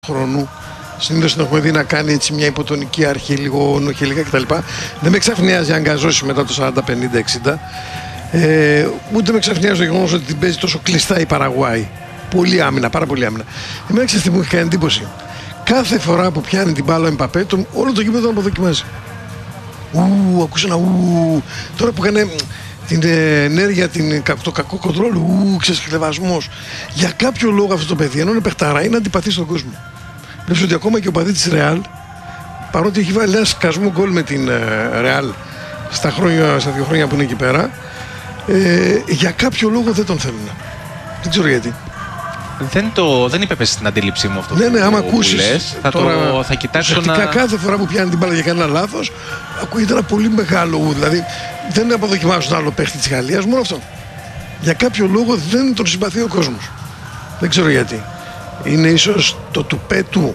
χρόνου. Συνήθως την έχουμε δει να κάνει έτσι μια υποτονική αρχή, λίγο νοχελικά κτλ. Δεν με ξαφνιάζει αν γκαζώσει μετά το 40, 50, 60. Ούτε με ξαφνιάζει το γεγονός ότι την παίζει τόσο κλειστά η Παραγουάη. Πολύ άμυνα, πάρα πολύ άμυνα. Εμένα ξέρετε τι μου έχει κάνει εντύπωση. Κάθε φορά που πιάνει την μπάλα ο Εμπαπέ, όλο το γήπεδο τον αποδοκιμάζει. Ακούσε ένα τώρα που έκανε την ενέργεια, το κακό κοντρόλ, ξεσχλεβασμός. Για κάποιο λόγο αυτό το παιδί, ενώ είναι παιχταρά, είναι αντιπαθή στον κόσμο. Βλέπεις ότι ακόμα και ο παδί της Ρεάλ, παρότι έχει βάλει ένα σκασμό γκολ με την Ρεάλ στα 2 χρόνια που είναι εκεί πέρα, για κάποιο λόγο δεν τον θέλουν. Δεν ξέρω γιατί. Δεν είπε στην αντίληψή μου αυτό. Ναι, άμα ακούσεις. Θα κοιτάξω κάθε φορά που πιάνει την μπάλα για κανένα λάθος, ακούγεται ένα πολύ μεγάλο Δηλαδή δεν αποδοκιμάζουν άλλο παίχτη της Γαλλίας, μόνο αυτό. Για κάποιο λόγο δεν τον συμπαθεί ο κόσμος. Δεν ξέρω γιατί. Είναι ίσως το τουπέ του,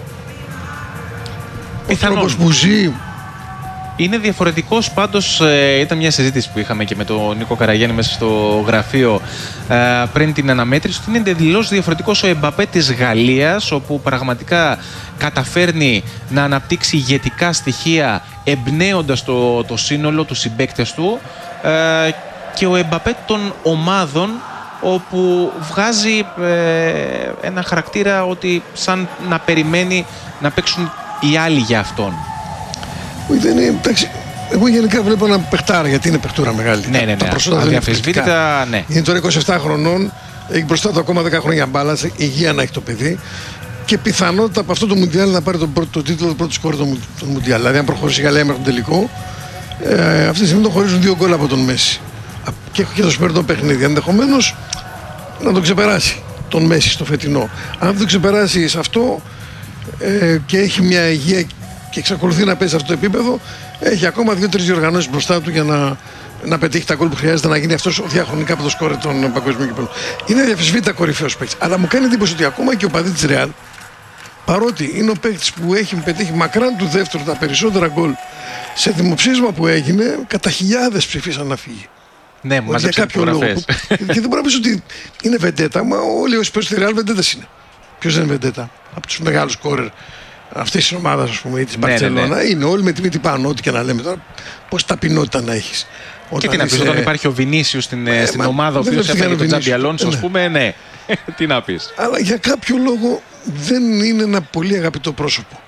ο τρόπος που ζει. Είναι διαφορετικός πάντως. Ήταν μια συζήτηση που είχαμε και με τον Νίκο Καραγιάννη μέσα στο γραφείο πριν την αναμέτρηση, ότι είναι εντελώς διαφορετικός ο Εμπαπέ της Γαλλίας, όπου πραγματικά καταφέρνει να αναπτύξει ηγετικά στοιχεία εμπνέοντας το σύνολο, τους συμπαίκτες του, και ο Εμπαπέ των ομάδων, όπου βγάζει ένα χαρακτήρα ότι σαν να περιμένει να παίξουν οι άλλοι για αυτόν. Εντάξει, εγώ γενικά βλέπω ένα παιχτάρα, γιατί είναι παιχτούρα μεγάλη. Ναι. Τα προσόντα δεν είναι. Είναι τώρα 27 χρονών, έχει μπροστά του ακόμα 10 χρόνια μπάλα, υγεία να έχει το παιδί και πιθανότητα από αυτό το Μουντιάλ να πάρει το τίτλο του πρώτου σκόρ του Μουντιάλ. Δηλαδή, αν προχωρήσει η Γαλλία μέχρι τον τελικό, αυτή τη στιγμή τον χωρίζουν 2 γκολ από τον Μέση. Και το σημερινό παιχνίδι. Ενδεχομένως να τον ξεπεράσει τον Μέση στο φετινό. Αν δεν τον ξεπεράσει σε αυτό και έχει μια υγεία και εξακολουθεί να παίζει σε αυτό το επίπεδο, έχει ακόμα 2-3 διοργανώσεις μπροστά του για να πετύχει τα γκολ που χρειάζεται να γίνει αυτός διαχρονικά από το σκόρ των παγκοσμίων κυπέλλων. Είναι αδιαφεσβήτητα κορυφαίος παίκτης. Αλλά μου κάνει εντύπωση ότι ακόμα και ο παδί της Ρεάλ, παρότι είναι ο παίκτης που έχει πετύχει μακράν του δεύτερου τα περισσότερα γκολ σε δημοψήφισμα που έγινε, κατά χιλιάδες ψηφίσαν να φύγει. Ναι, για κάποιο λόγο. Και δεν μπορεί να πεις ότι είναι βεντέτα, μα όλοι όσοι παίζουν στη Ρεάλ βεντέτας είναι. Ποιος δεν είναι βεντέτα? Από τους μεγάλους σκόρερ αυτής της ομάδας, ας πούμε, ή της Μπαρτσελώνα, είναι όλοι με τη μύτη πάνω, ό,τι και να λέμε τώρα. Πώς ταπεινότητα να έχεις. Και τι να πεις, όταν υπάρχει ο Βινίσιος στην ομάδα, ο οποίος έφαγε τον Τζάμπι Αλόνσο, ας πούμε, ναι. Τι να πεις. Αλλά για κάποιο λόγο δεν είναι ένα πολύ αγαπητό πρόσωπο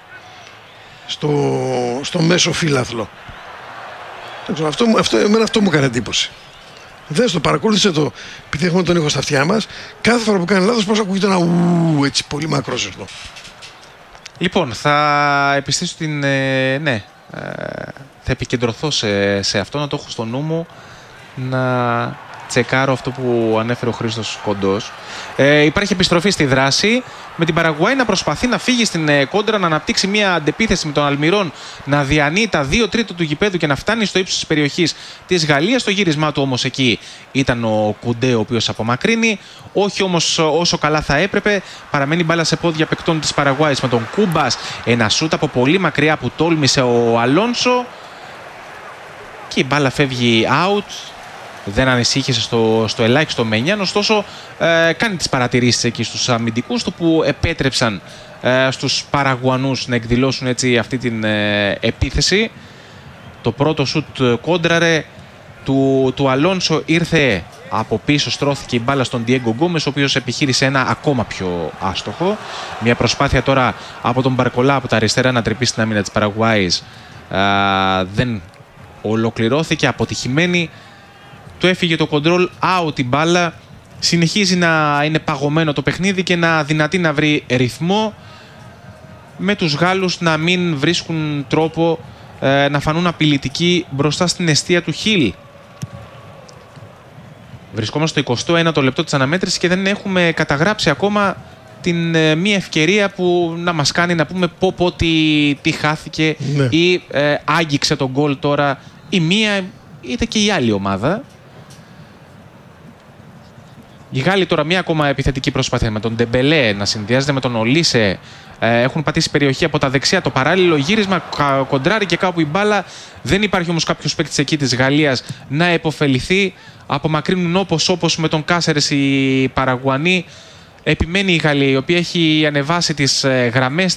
στο μέσο φύλαθλο. Εμένα αυτό μου έκανε εντύπωση. Δες το, παρακολούθησε το, επειδή έχουμε τον ήχο στα αυτιά μας, κάθε φορά που κάνει λάθος πώς ακούγεται ένα έτσι πολύ μακρόσυρτο. Λοιπόν, θα επιστήσω θα επικεντρωθώ σε αυτό, να το έχω στο νου μου, να τσεκάρω αυτό που ανέφερε ο Χρήστος Κοντός. Υπάρχει επιστροφή στη δράση, με την Παραγουάη να προσπαθεί να φύγει στην κόντρα, να αναπτύξει μια αντεπίθεση με τον Αλμυρών, να διανύει τα 2 τρίτα του γηπέδου και να φτάνει στο ίψος της περιοχής της Γαλλίας. Το γύρισμά του όμως εκεί ήταν ο Κουντέ, ο οποίος απομακρύνει, όχι όμως όσο καλά θα έπρεπε. Παραμένει μπάλα σε πόδια παικτών της Παραγουάης με τον Κούμπας. Ένα σούτ από πολύ μακριά που τόλμησε ο Αλόνσο και η μπάλα φεύγει out. Δεν ανησύχησε στο ελάχιστο Μενιάν, ωστόσο κάνει τις παρατηρήσεις εκεί στους αμυντικούς του, που επέτρεψαν στους Παραγουανούς να εκδηλώσουν έτσι αυτή την επίθεση. Το πρώτο σουτ κόντραρε του Αλόνσο ήρθε από πίσω, στρώθηκε η μπάλα στον Διέγκο Γκόμες, ο οποίος επιχείρησε ένα ακόμα πιο άστοχο. Μια προσπάθεια τώρα από τον Μπαρκολά από τα αριστερά να τρυπήσει την άμυνα της Παραγουάης δεν ολοκληρώθηκε, αποτυχημένη. Του έφυγε το control out η μπάλα. Συνεχίζει να είναι παγωμένο το παιχνίδι και να δυνατεί να βρει ρυθμό, με τους Γάλλους να μην βρίσκουν τρόπο να φανούν απειλητικοί μπροστά στην εστία του Χιλ. Βρισκόμαστε στο 21ο λεπτό της αναμέτρησης και δεν έχουμε καταγράψει ακόμα την μία ευκαιρία που να μας κάνει να πούμε πω τι χάθηκε, ναι, ή άγγιξε τον γκολ τώρα η μία είτε και η άλλη ομάδα. Οι Γάλλοι τώρα μία ακόμα επιθετική προσπάθεια με τον Ντεμπελέ να συνδυάζεται με τον Ολίσε. Έχουν πατήσει περιοχή από τα δεξιά, το παράλληλο γύρισμα, κοντράρει και κάπου η μπάλα. Δεν υπάρχει όμως κάποιος παίκτης εκεί της Γαλλίας να επωφεληθεί. Απομακρύνουν όπως με τον Κάσερες οι Παραγουανοί. Επιμένει η Γαλλία, η οποία έχει ανεβάσει τις γραμμές